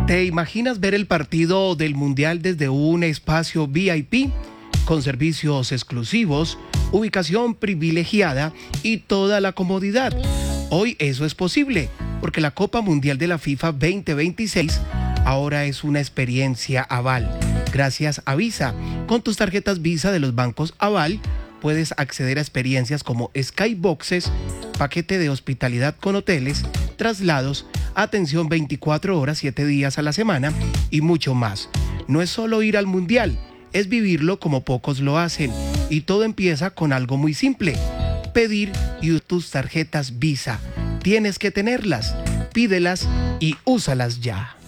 ¿Te imaginas ver el partido del Mundial desde un espacio VIP con servicios exclusivos, ubicación privilegiada y toda la comodidad? Hoy eso es posible, porque la Copa Mundial de la FIFA 2026 ahora es una experiencia Aval. Gracias a Visa, con tus tarjetas Visa de los bancos Aval, puedes acceder a experiencias como Skyboxes, paquete de hospitalidad con hoteles, traslados, atención 24 horas, 7 días a la semana y mucho más. No es solo ir al Mundial, es vivirlo como pocos lo hacen. Y todo empieza con algo muy simple: pedir y tus tarjetas Visa. Tienes que tenerlas, pídelas y úsalas ya.